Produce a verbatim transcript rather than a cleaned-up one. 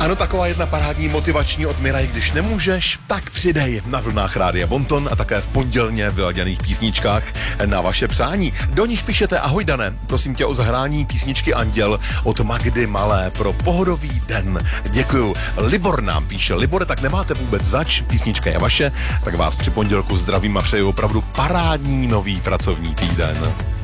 Ano, taková jedna parádní motivační od Miraj, když nemůžeš, tak přidej na vlnách Rádia Bonton a také v pondělně vyladěných písničkách na vaše přání. Do nich píšete: ahoj Dané, prosím tě o zahrání písničky Anděl od Magdy Malé pro pohodový den. Děkuju. Libor nám píše: Libore, tak nemáte vůbec zač, písnička je vaše, tak vás při pondělku zdravím a přeju opravdu parádní nový pracovní týden.